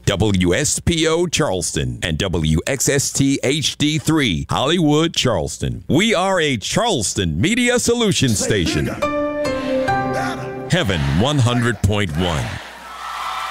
WSPO Charleston and WXST HD3 Hollywood Charleston. We are a Charleston Media Solutions station. Heaven 100.1.